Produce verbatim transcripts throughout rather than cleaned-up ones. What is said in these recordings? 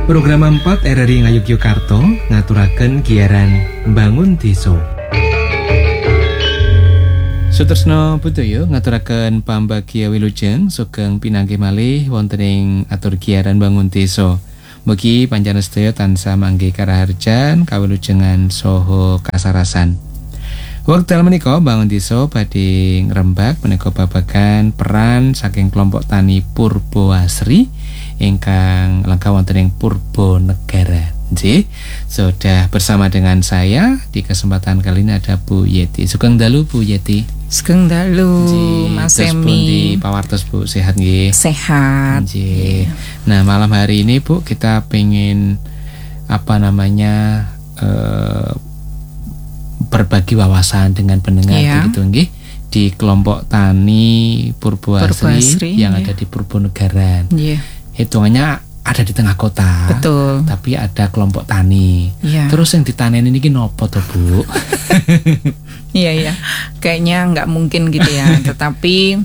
Program empat R R I Ngayogyakarta ngaturaken giaran Bangun Desa. Sutresna budaya ngaturaken pambagya wilujeng sugeng pinanggih malih wonten ing atur giaran Bangun Desa. Mugi panjenengan sedaya tansah manggih karaharjan, kawilujengan saha kasarasan. Wekdal menika Bangun Desa badhe ngrembak menika babagan peran saking kelompok tani Purboasri ingkang langkah wonten ing Purbanegara. Nggih, sudah bersama dengan saya di kesempatan kali ini ada Bu Yeti. Sugeng dalu Bu Yeti. Sugeng dalu Mas Emi. Di pawartos Bu, sehat nggih? Sehat. Nggih. Nah, malam hari ini Bu kita pengen apa namanya eh, berbagi wawasan dengan pendengar ya. begitu nggih di kelompok tani Purboasri, Purboasri yang ya. ada di Purbanegara. Ya. Hitungannya ada di tengah kota. Betul. Tapi ada kelompok tani. Ya. Terus yang ditaneni ini nopo to Bu? Iya iya. Kayaknya nggak mungkin gitu ya. Tetapi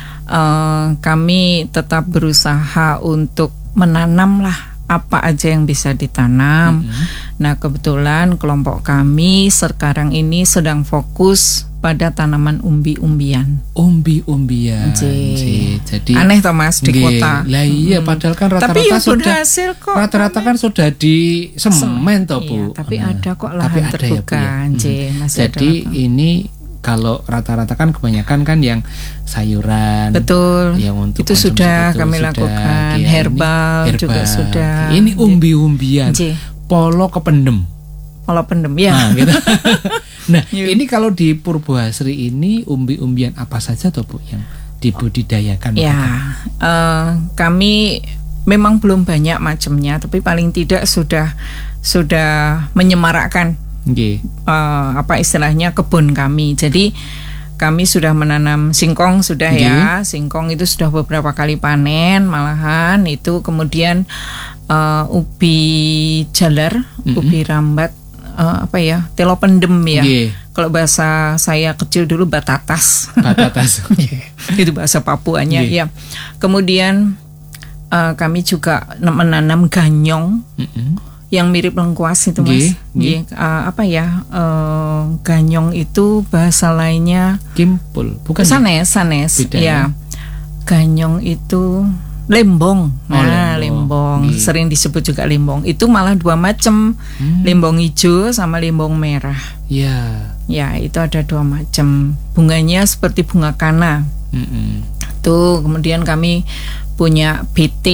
uh, kami tetap berusaha untuk menanam lah apa aja yang bisa ditanam. Mm-hmm. Nah, kebetulan kelompok kami sekarang ini sedang fokus pada tanaman umbi-umbian. Umbi-umbian. Jadi aneh toh Mas di nge, kota. Lah iya hmm. padahal kan rata-rata tapi ya sudah hasil kok. Rata-rata kan sudah di semen toh Bu. Iya, tapi nah, ada kok lahan tapi ada terbuka. Ya, Bu, ya. hmm. Masih Jadi ada ini kalau rata-rata kan kebanyakan kan yang sayuran. Betul. Yang untuk itu sudah itu kami sudah, lakukan. Ya, herbal, herbal juga sudah. Ini umbi-umbian. J. Polo kependem. Polo pendem ya. Nah, gitu. Nah, ini kalau di Purboasri ini umbi-umbian apa saja toh Bu yang dibudidayakan? Ya, uh, kami memang belum banyak macamnya, tapi paling tidak sudah sudah menyemarakkan. Okay. Uh, apa istilahnya kebun kami. Jadi kami sudah menanam singkong sudah okay. ya. Singkong itu sudah beberapa kali panen malahan itu, kemudian uh, ubi jalar, mm-hmm. ubi rambat. Uh, apa ya, telo pendem ya. Yeah. Kalau bahasa saya kecil dulu batatas. Batatas. Itu bahasa Papuanya yeah. ya. Kemudian uh, kami juga menanam ganyong, mm-hmm. yang mirip lengkuas itu Mas. Yeah. Yeah. Uh, apa ya? Uh, ganyong itu bahasa lainnya kimpul, bukan? Sanes, sanes. Beda, ya. ya. Ganyong itu lembong, nah oh, lembong, lembong. Yeah. Sering disebut juga lembong. Itu malah dua macam, hmm. lembong hijau sama lembong merah. Ya, yeah. ya itu ada dua macam. Bunganya seperti bunga kana. Mm-mm. Tuh kemudian kami punya B T,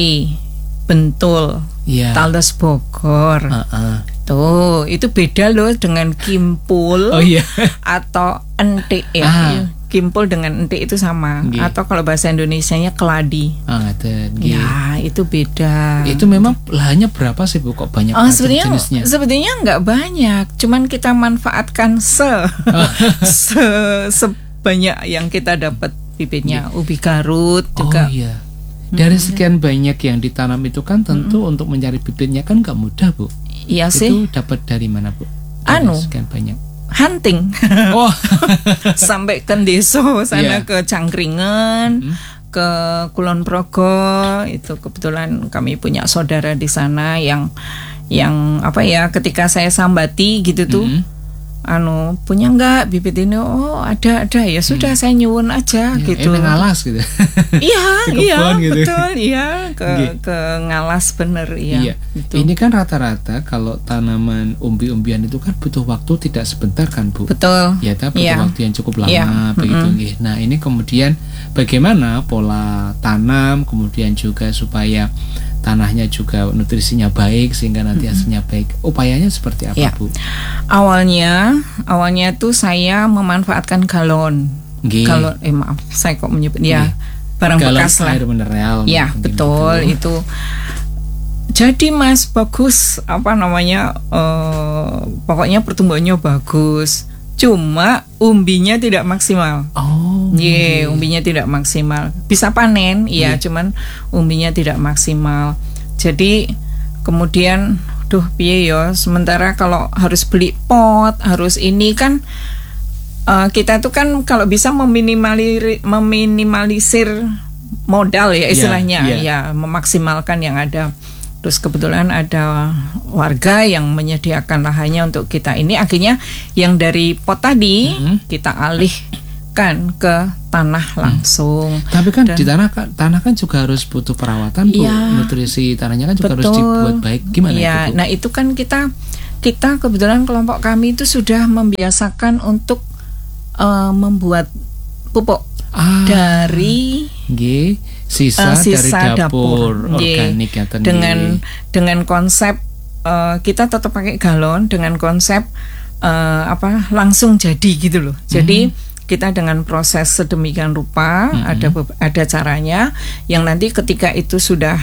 bentul, yeah. Tales Bogor. Uh-uh. Tuh itu beda loh dengan kimpul oh, yeah. atau entik ya. Ah. Kimpul dengan entik itu sama. Gih. Atau kalau bahasa Indonesianya keladi. Ah, ya, itu beda. Itu memang lahannya berapa sih Bu? Kok banyak oh, sebenarnya, jenisnya? Sebenarnya nggak banyak. Cuman kita manfaatkan se, se sebanyak yang kita dapat bibitnya. Gih. Ubi Garut juga. Oh iya. Dari sekian banyak yang ditanam itu kan tentu hmm. untuk mencari bibitnya kan nggak mudah Bu. Iya sih. Itu dapat dari mana Bu? Dari anu. Sekian banyak. Hunting, oh. sampai ke desa sana, yeah. ke Cangkringan, mm-hmm. ke Kulon Progo. Itu kebetulan kami punya saudara di sana yang yang apa ya, ketika saya sambati gitu tuh, mm-hmm. anu punya nggak bibit ini? Oh ada ada ya sudah, mm. saya nyuwun aja ya, gitu. Eh, ngalas gitu. Iya iya gitu. Betul iya ke okay. ke ngalas bener iya. Iya. Gitu. Ini kan rata-rata kalau tanaman umbi-umbian itu kan butuh waktu tidak sebentar kan Bu? Betul. Ya, tapi butuh yeah. waktu yang cukup lama yeah. begitu. Mm-hmm. Nah ini kemudian bagaimana pola tanam, kemudian juga supaya tanahnya juga nutrisinya baik sehingga nanti mm-hmm. hasilnya baik. Upayanya seperti apa ya. Bu? Awalnya, awalnya tuh saya memanfaatkan galon. G. Galon, eh maaf, saya kok menyebut ya barang galon bekas lah. Air mineral. Ya betul itu. itu. Jadi Mas bagus apa namanya? Uh, pokoknya pertumbuhannya bagus. Cuma umbinya tidak maksimal. Oh. Iya, yeah, umbinya tidak maksimal. Bisa panen, iya, yeah. cuman umbinya tidak maksimal. Jadi kemudian, duh piye yo. Sementara kalau harus beli pot, harus ini kan uh, kita tuh kan kalau bisa meminimalisir, meminimalisir modal ya istilahnya, yeah, yeah. ya memaksimalkan yang ada. Terus kebetulan ada warga yang menyediakan lahannya untuk kita ini, akhirnya yang dari pot tadi mm-hmm. kita alihkan ke tanah langsung. Hmm. Tapi kan Dan, di tanah tanah kan juga harus butuh perawatan, Bu. Ya, nutrisi tanahnya kan juga betul, harus dibuat baik. Gimana ya, itu, Bu? Nah itu kan kita kita kebetulan kelompok kami itu sudah membiasakan untuk uh, membuat pupuk ah, dari G, sisa, uh, sisa dari dapur, dapur organik ya, dengan dengan konsep uh, kita tetap pakai galon dengan konsep uh, apa langsung jadi gitu loh. Jadi hmm. kita dengan proses sedemikian rupa hmm. ada ada caranya yang nanti ketika itu sudah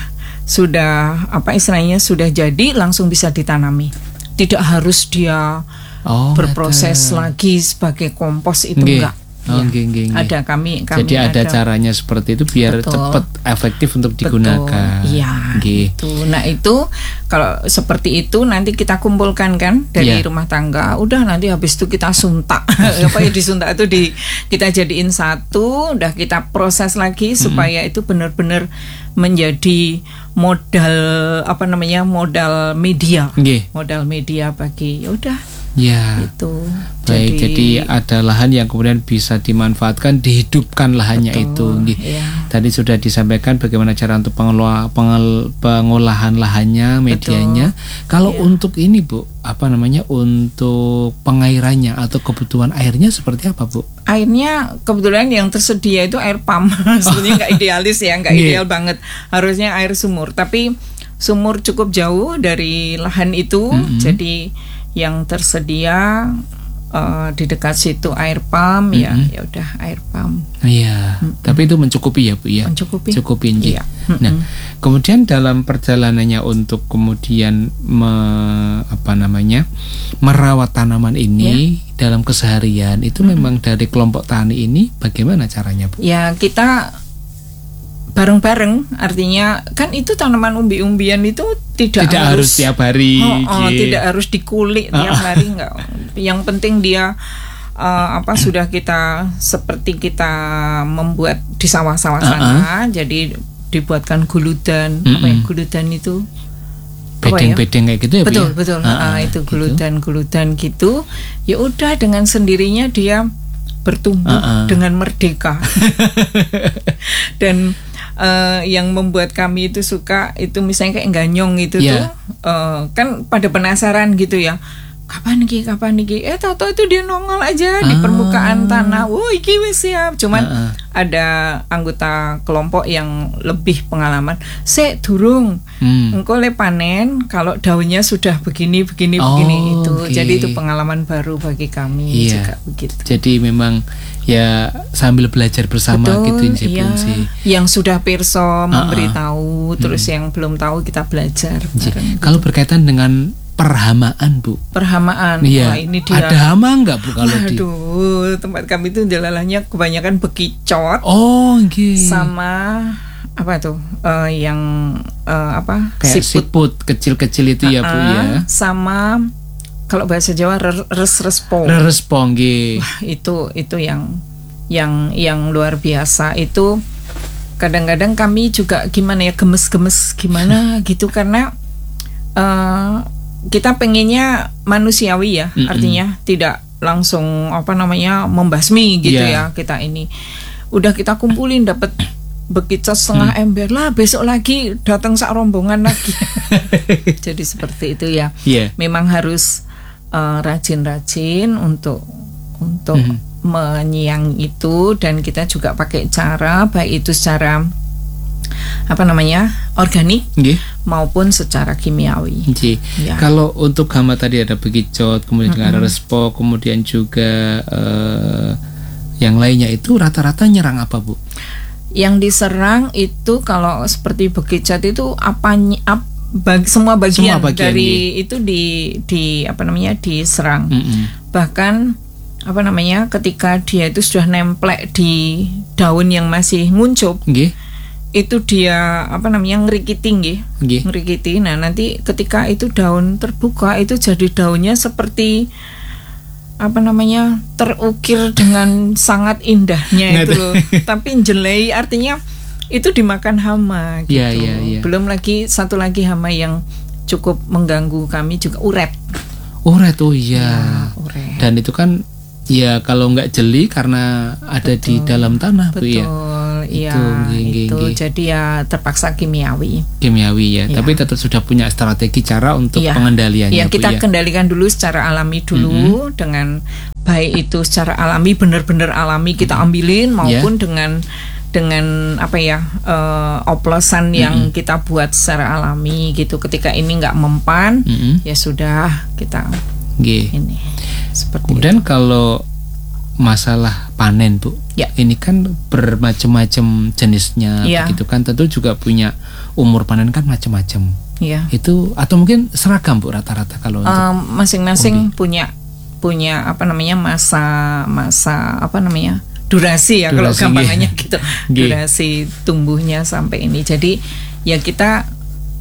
sudah apa istilahnya sudah jadi langsung bisa ditanami. Tidak harus dia oh, berproses ada. lagi sebagai kompos itu Nge. enggak. Oh, ya. nge, nge, nge. Ada kami, kami Jadi ada, ada caranya seperti itu biar Betul. cepat efektif untuk digunakan. Iya. Gitu. Nah itu kalau seperti itu nanti kita kumpulkan kan dari yeah. rumah tangga. Udah nanti habis itu kita suntak. Apa ya disuntak itu di kita jadiin satu. Udah kita proses lagi mm-hmm. supaya itu benar-benar menjadi modal apa namanya modal media. Yeah. Modal media bagi. Ya udah. Ya, itu. Baik, jadi, jadi ada lahan yang kemudian bisa dimanfaatkan, dihidupkan lahannya betul, itu. Ya. Tadi sudah disampaikan bagaimana cara untuk pengelola, pengel, pengolahan lahannya, medianya. Betul. Kalau ya. untuk ini, Bu, apa namanya, untuk pengairannya atau kebutuhan airnya seperti apa, Bu? Airnya kebetulan yang tersedia itu air pump. Sebenarnya nggak idealis ya, nggak ideal banget. Harusnya air sumur, tapi sumur cukup jauh dari lahan itu, mm-hmm. jadi yang tersedia uh, di dekat situ air pump mm-hmm. ya ya udah air pump. Iya, mm-hmm. tapi itu mencukupi ya, Bu ya. Mencukupi. Cukupin. Iya. Mm-hmm. Nah, kemudian dalam perjalanannya untuk kemudian me, apa namanya? merawat tanaman ini yeah. dalam keseharian itu mm-hmm. memang dari kelompok tani ini bagaimana caranya, Bu? Ya, kita bareng-bareng, artinya kan itu tanaman umbi-umbian itu tidak, tidak harus, harus tiap hari, oh, oh, tidak harus dikulik tiap hari, enggak. Yang penting dia uh, apa sudah kita seperti kita membuat di sawah-sawah sana, uh-uh. jadi dibuatkan guludan, mm-hmm. apa ya guludan itu? Bedeng-bedeng kayak gitu ya, betul ya? betul, uh-uh, uh, itu guludan-guludan gitu. Ya udah dengan sendirinya dia bertumbuh uh-uh. dengan merdeka dan Uh, yang membuat kami itu suka itu misalnya kayak ganyong itu yeah. tuh uh, kan pada penasaran gitu ya, kapan nih kapan nih eh tahu-tahu itu dia nongol aja ah. di permukaan tanah. Wah iki wis siap. Cuman uh-uh. ada anggota kelompok yang lebih pengalaman. Sek durung hmm. engko le panen kalau daunnya sudah begini begini oh, begini itu. Okay. Jadi itu pengalaman baru bagi kami yeah. juga begitu. Jadi memang ya sambil belajar bersama. Betul, gitu iya. sih. Yang sudah pirsa uh-uh. memberitahu, terus hmm. yang belum tahu kita belajar. Kalau berkaitan dengan perhamaan, Bu. Perhamaan. Iya. Wah, ini dia. Ada hama enggak, Bu, kalau di? Aduh, tempat kami itu jalalahnya kebanyakan bekicot. Oh, okay. Sama apa tuh? Uh, yang uh, apa? Kayak siput, siput kecil-kecil itu uh-uh. ya, Bu ya. Sama kalau bahasa Jawa res-respong. Res-respong nggih. Wah, itu itu yang yang yang luar biasa itu. Kadang-kadang kami juga gimana ya gemes-gemes gimana gitu karena uh, kita pengennya manusiawi ya, mm-mm. artinya tidak langsung apa namanya membasmi gitu yeah. ya kita ini. Udah kita kumpulin dapat bekicot setengah mm. ember lah, besok lagi datang sak rombongan lagi. Jadi seperti itu ya. Yeah. Memang harus uh, rajin-rajin untuk untuk mm. menyiang itu, dan kita juga pakai cara baik itu secara apa namanya organik okay. maupun secara kimiawi. Okay. Ya. Kalau untuk hama tadi ada bekicot, kemudian mm-hmm. ada respo, kemudian juga uh, yang lainnya itu rata-rata nyerang apa, Bu? Yang diserang itu kalau seperti bekicot itu apa ap, bag, semua bagian, semua bagian dari ya. Itu di di apa namanya diserang. Mm-hmm. Bahkan apa namanya ketika dia itu sudah nemplek di daun yang masih nguncup. Okay. Itu dia apa namanya ngerikiti nggih. Okay. Ngerikiti. Nah, nanti ketika itu daun terbuka itu jadi daunnya seperti apa namanya terukir dengan sangat indahnya itu loh. Tapi jelei artinya itu dimakan hama gitu. Ya, ya, ya. Belum lagi satu lagi hama yang cukup mengganggu kami juga uret. Uret, oh iya. Ya, uret. Dan itu kan ya kalau nggak jeli karena ada Betul. di dalam tanah, Bu ya. Betul, iya Itu, nggih, nggih, itu. nggih. Jadi ya terpaksa kimiawi. Kimiawi ya, Ya. tapi tetap sudah punya strategi cara untuk Iya. pengendaliannya, Iya, Bu kita ya. kendalikan dulu secara alami dulu dengan baik itu secara alami, benar-benar alami kita ambilin maupun dengan dengan apa ya eh, oplosan yang kita buat secara alami gitu. Ketika ini nggak mempan, Mm-mm. ya sudah kita Nggih. ini seperti Kemudian kalau masalah panen, Bu, Ya. ini kan bermacam-macam jenisnya, Ya. begitu kan, tentu juga punya umur panen kan macam-macam. itu. Ya. Itu atau mungkin seragam, Bu, rata-rata kalau untuk Em, masing-masing punya punya apa namanya masa masa apa namanya durasi ya kalau Durasi, gampangannya nggih. gitu, Nggih. durasi tumbuhnya sampai ini. Jadi ya kita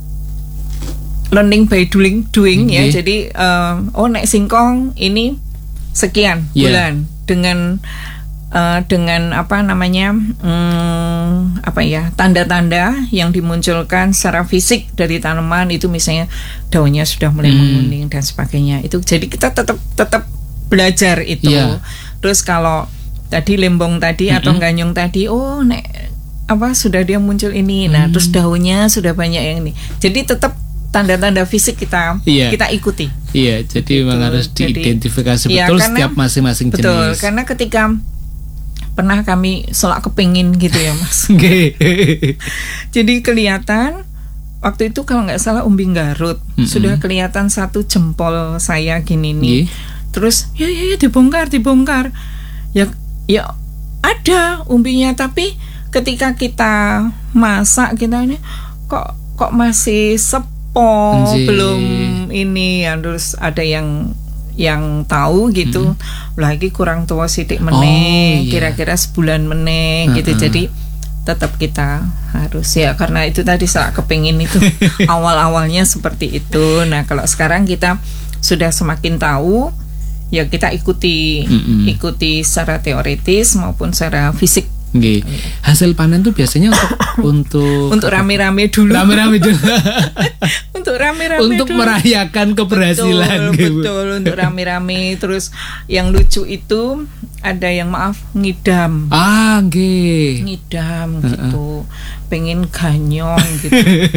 learning by doing doing ya. Nggih. Jadi em, oh nek singkong ini sekian Yeah. bulan dengan eh, dengan apa namanya hmm, apa ya tanda-tanda yang dimunculkan secara fisik dari tanaman itu, misalnya daunnya sudah mulai Hmm. menguning dan sebagainya. Itu jadi kita tetap tetap belajar itu. Iya. Terus kalau tadi lembong tadi atau ganyong tadi, oh nek apa sudah dia muncul ini, nah terus daunnya sudah banyak yang ini. Jadi tetap tanda-tanda fisik kita Iya. kita ikuti. Iya, jadi memang Betul. harus Jadi, diidentifikasi iya, betul karena- setiap masing-masing Betul, jenis. karena ketika pernah kami selak kepingin gitu ya Mas. Nggih. Jadi kelihatan waktu itu kalau nggak salah umbing Garut, Mm-mm. sudah kelihatan satu jempol saya gini nih. Nggih. Terus ya ya ya dibongkar dibongkar. Ya ya ada umbinya, tapi ketika kita masak kita ini kok kok masih sepo, Nggih. belum ini ya. Terus ada yang yang tahu gitu, lagi kurang tua sidik meneh, Oh, iya. kira-kira sebulan meneh gitu. Uh-uh. Jadi tetap kita harus ya, karena itu tadi saya kepingin itu awal-awalnya seperti itu. Nah kalau sekarang kita sudah semakin tahu, ya kita ikuti Mm-mm. ikuti secara teoritis maupun secara fisik. Nggih. Hasil panen tuh biasanya untuk untuk Untuk rame-rame dulu. rame-rame dulu. Untuk rame-rame Untuk dulu. merayakan keberhasilan, Betul, gitu. betul, untuk rame-rame. Terus yang lucu itu ada yang maaf ngidam. Ah, nggih. ngidam gitu, pengen ganyong gitu.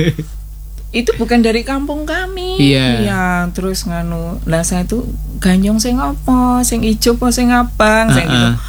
Itu bukan dari kampung kami. Iya. Ya, terus nganu, lah saya tuh ganyong sing apa, sing ijo apa sing abang, saya gitu. Uh-uh.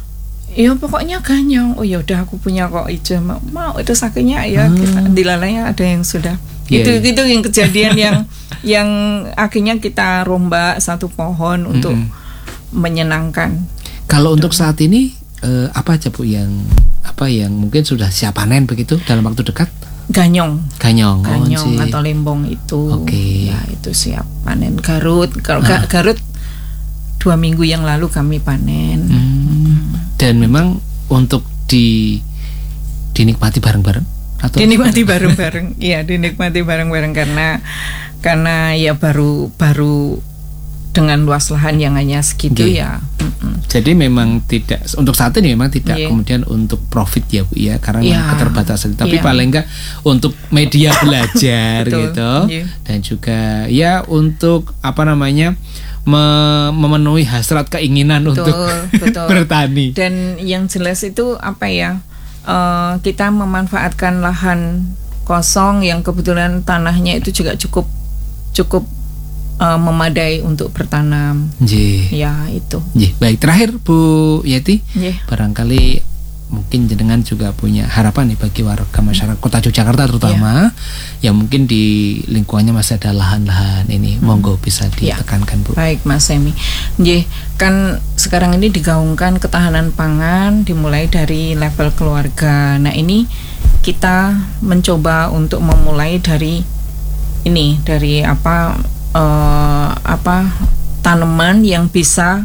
Ya pokoknya ganyong. Oh ya udah aku punya kok ijo, mau, mau itu sakitnya ya kita dilalanya ada yang sudah. Iya, itu iya. itu yang kejadian yang yang akhirnya kita rombak satu pohon untuk menyenangkan. Kalau untuk saat ini eh, apa aja, Bu, yang apa yang mungkin sudah siap panen begitu dalam waktu dekat? Ganyong. Ganyong, oh, Ganyong nggih. atau lembong itu. Oke. Ya, itu siap panen. Garut, kalau Ga- Garut dua minggu yang lalu kami panen. Hmm. Dan memang untuk di dinikmati bareng-bareng atau Dinikmati bareng-bareng. Iya, dinikmati bareng-bareng karena karena ya baru baru dengan luas lahan yang hanya segitu Nggih. ya. mm-mm. Jadi memang tidak untuk saat ini memang tidak Iya. kemudian untuk profit ya, Bu ya, karena Iya. memang keterbatasan. Tapi Iya. paling enggak untuk media belajar Betul. gitu. Iya. Dan juga ya untuk apa namanya? me- memenuhi hasrat keinginan Betul, untuk betul. bertani. Dan yang jelas itu apa ya? eh, kita memanfaatkan lahan kosong yang kebetulan tanahnya itu juga cukup cukup eh, memadai untuk bertanam. Nggih. Ya itu. Nggih. Baik, terakhir Bu Yeti, Nggih. barangkali mungkin jenengan juga punya harapan nih bagi warga masyarakat Kota Yogyakarta terutama yang mungkin di lingkungannya masih ada lahan-lahan ini, monggo bisa Ya. ditekankan, Bu. Baik Mas Semi. Nggih, kan sekarang ini digaungkan ketahanan pangan dimulai dari level keluarga. Nah, ini kita mencoba untuk memulai dari ini dari apa eh, apa tanaman yang bisa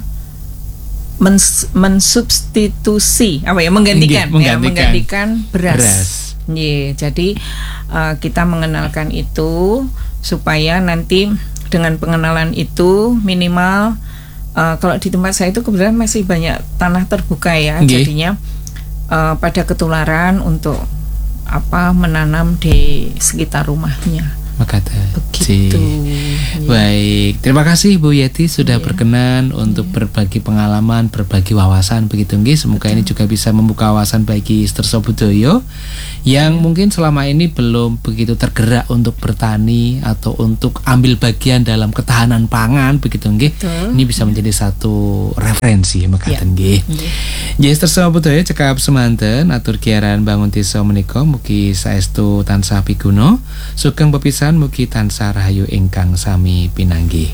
mens- mensubstitusi apa ya menggantikan, Nggih, ya, menggantikan menggantikan beras. beras. Nggih, jadi uh, kita mengenalkan itu supaya nanti dengan pengenalan itu minimal uh, kalau di tempat saya itu kebetulan masih banyak tanah terbuka ya, Nggih. jadinya uh, pada ketularan untuk apa menanam di sekitar rumahnya. Makaten. Begitu. Baik, terima kasih Bu Yeti sudah Iya. berkenan untuk Iya. berbagi pengalaman, berbagi wawasan begitu nggih. Semoga Betul. ini juga bisa membuka wawasan bagi Seterso Budoyo yang mungkin selama ini belum begitu tergerak untuk bertani atau untuk ambil bagian dalam ketahanan pangan begitu nggih. Betul. Ini bisa menjadi satu referensi mekaten nggih. Iya. Nggih Seterso Budoyo cekap semanten atur kiaran bangun desa menika mugi saestu tansah piguno, sugeng pepisan mugi tansah rahayu ingkang sami pinanggih.